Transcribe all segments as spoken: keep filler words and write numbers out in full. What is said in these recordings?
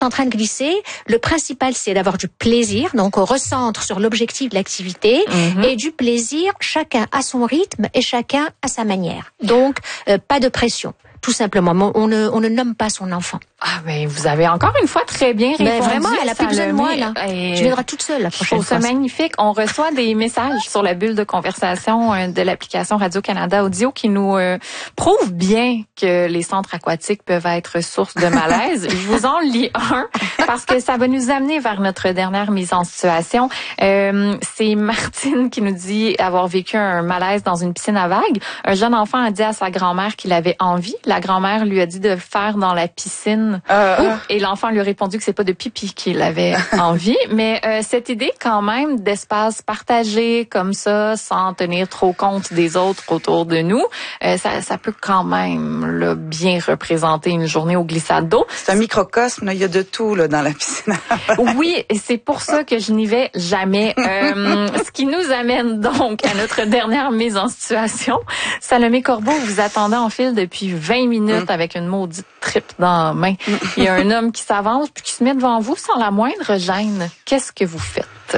en train de glisser, le principal, c'est d'avoir du plaisir. Donc, on recentre sur l'objectif de l'activité mm-hmm. et du plaisir, chacun à son rythme et chacun à sa manière. Donc, euh, pas de pression. Tout simplement, on ne, on ne nomme pas son enfant. Ah, mais vous avez encore une fois très bien répondu. Ben vraiment, elle a plus besoin de moi, là. Et... Tu viendras toute seule la prochaine fois. C'est magnifique. On reçoit des messages sur la bulle de conversation euh, de l'application Radio-Canada Audio qui nous euh, prouvent bien que les centres aquatiques peuvent être source de malaise. Je vous en lis un parce que ça va nous amener vers notre dernière mise en situation. Euh, c'est Martine qui nous dit avoir vécu un malaise dans une piscine à vagues. Un jeune enfant a dit à sa grand-mère qu'il avait envie. La grand-mère lui a dit de le faire dans la piscine. Euh, et l'enfant lui a répondu que c'est pas de pipi qu'il avait envie. Mais euh, cette idée quand même d'espace partagé comme ça, sans tenir trop compte des autres autour de nous, euh, ça, ça peut quand même là, bien représenter une journée au glissade d'eau. C'est un microcosme, là. Il y a de tout là dans la piscine. Oui, et c'est pour ça que je n'y vais jamais. Euh, ce qui nous amène donc à notre dernière mise en situation. Salomé Corbeau, vous attendez en file depuis vingt minutes mm. avec une maudite tripe dans la main. Mm. Il y a un homme qui s'avance puis qui se met devant vous sans la moindre gêne. Qu'est-ce que vous faites?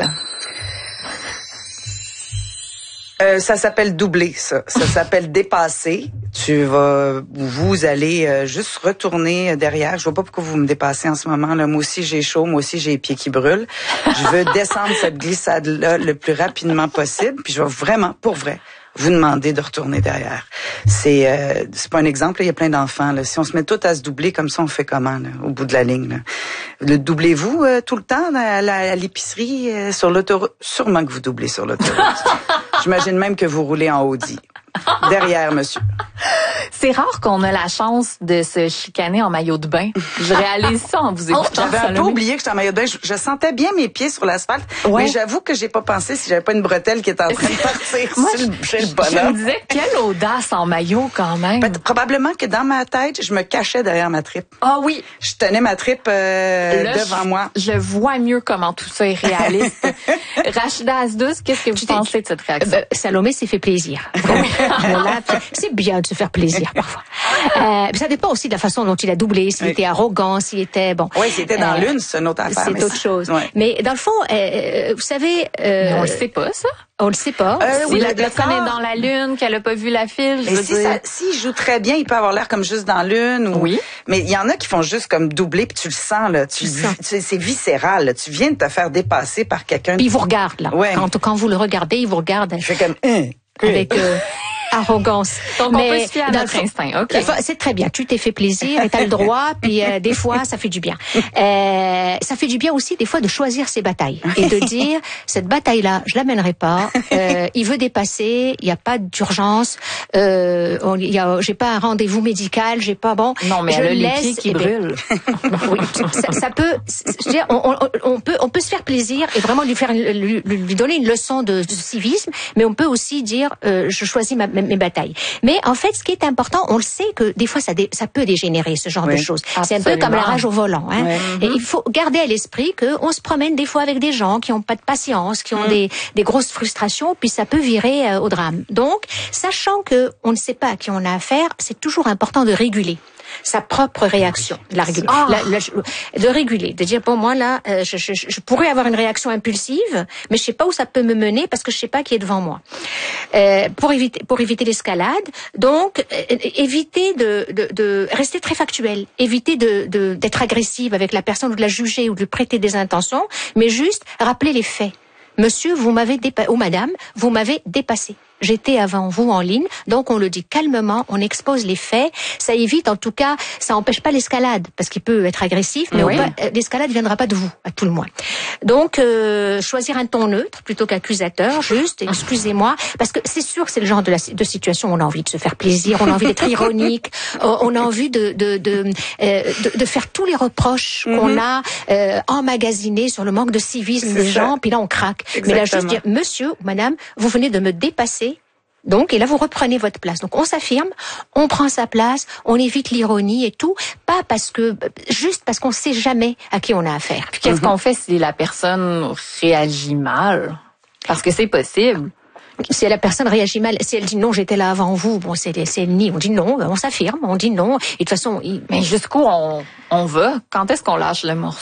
Euh, ça s'appelle doubler, ça. Ça s'appelle dépasser. Tu vas, vous allez euh, juste retourner derrière. Je vois pas pourquoi vous me dépassez en ce moment. Là, moi aussi j'ai chaud, moi aussi j'ai les pieds qui brûlent. Je veux descendre cette glissade-là le plus rapidement possible. Puis je vais vraiment, pour vrai, vous demander de retourner derrière. C'est euh, c'est pas un exemple, là, il y a plein d'enfants. Là. Si on se met tous à se doubler comme ça, on fait comment là, au bout de la ligne? Là? Le doublez-vous euh, tout le temps à, la, à l'épicerie, euh, sur l'autoroute? Sûrement que vous doublez sur l'autoroute. J'imagine même que vous roulez en Audi. Derrière, monsieur. C'est rare qu'on a la chance de se chicaner en maillot de bain. Je réalise ça en vous écoutant. Oh, j'avais un peu oublié que j'étais en maillot de bain. Je, je sentais bien mes pieds sur l'asphalte, ouais. mais j'avoue que j'ai pas pensé si j'avais pas une bretelle qui était en train de partir Moi, sur le, chez le bonhomme. Je me disais, quelle audace en maillot quand même. Ben, probablement que dans ma tête, je me cachais derrière ma tripe. Ah oui. Je tenais ma tripe euh, Là, devant je, moi. Je vois mieux comment tout ça est réaliste. Rachida Asdous, qu'est-ce que vous tu pensez de cette réaction? Euh, Salomé s'est fait plaisir. Voilà, c'est bien de se faire plaisir parfois. Euh, ça dépend aussi de la façon dont il a doublé, s'il oui. était arrogant, s'il était bon. Oui, s'il était dans euh, l'une, c'est une autre affaire. C'est autre chose. Ouais. Mais dans le fond, euh, vous savez, euh, mais on le sait pas ça. On le sait pas. Euh, si oui, la personne est dans la lune, qu'elle a pas vu la file, je mais veux si dire. Ça, s'il joue très bien, il peut avoir l'air comme juste dans l'une. Ou... Oui. Mais il y en a qui font juste comme doubler, puis tu le sens là. Tu, tu, sens. tu c'est viscéral. Là. Tu viens de te faire dépasser par quelqu'un. Puis il vous regarde là. Ouais. Quand quand vous le regardez, il vous regarde. Je fais comme hein, avec. Euh, arrogance. Donc mais on peut se fier à notre instinct. OK. C'est très bien. Tu t'es fait plaisir et t'as le droit. Puis euh, des fois, ça fait du bien. Euh, ça fait du bien aussi des fois de choisir ses batailles et de dire cette bataille-là, je l'amènerai pas. Euh, il veut dépasser. Il y a pas d'urgence. Euh, il y a, j'ai pas un rendez-vous médical. J'ai pas bon. Non, mais je elle a laisse, les pieds qui eh brûlent. Oui, ça, ça peut. Je veux dire, on, on, on peut, on peut se faire plaisir et vraiment lui faire, lui, lui donner une leçon de, de civisme. Mais on peut aussi dire, euh, je choisis ma mes batailles. Mais en fait, ce qui est important, on le sait que des fois, ça, dé, ça peut dégénérer, ce genre oui, de choses. Absolument. C'est un peu comme la rage au volant. Hein. Oui. Et il faut garder à l'esprit qu'on se promène des fois avec des gens qui n'ont pas de patience, qui ont mmh. des, des grosses frustrations, puis ça peut virer euh, au drame. Donc, sachant que on ne sait pas à qui on a affaire, c'est toujours important de réguler sa propre réaction, de la réguler, oh. la, la, de réguler, de dire bon moi là, euh, je, je, je pourrais avoir une réaction impulsive, mais je sais pas où ça peut me mener parce que je sais pas qui est devant moi. Euh, pour éviter, pour éviter l'escalade, donc euh, éviter de, de, de rester très factuel, éviter de, de d'être agressive avec la personne ou de la juger ou de lui prêter des intentions, mais juste rappeler les faits. Monsieur, vous m'avez dépassé, ou madame, vous m'avez dépassé. J'étais avant vous en ligne, donc on le dit calmement, on expose les faits, ça évite en tout cas, ça empêche pas l'escalade, parce qu'il peut être agressif, mais oui. peut, l'escalade ne viendra pas de vous, à tout le moins. Donc, euh, choisir un ton neutre plutôt qu'accusateur, juste, excusez-moi, parce que c'est sûr que c'est le genre de, la, de situation où on a envie de se faire plaisir, on a envie d'être ironique, on a envie de, de, de, euh, de, de faire tous les reproches mm-hmm. qu'on a euh, emmagasinés sur le manque de civisme c'est des ça. gens, puis là on craque. Exactement. Mais là, juste dire, monsieur ou madame, vous venez de me dépasser. Donc, et là, vous reprenez votre place. Donc, on s'affirme, on prend sa place, on évite l'ironie et tout, pas parce que, juste parce qu'on sait jamais à qui on a affaire. Puis, qu'est-ce mm-hmm. qu'on fait si la personne réagit mal? Parce que c'est possible. Si la personne réagit mal, si elle dit non, j'étais là avant vous, bon, c'est, c'est le nid. On dit non, on s'affirme, on dit non. Et de toute façon, il... mais jusqu'où on, on va? Quand est-ce qu'on lâche le morceau?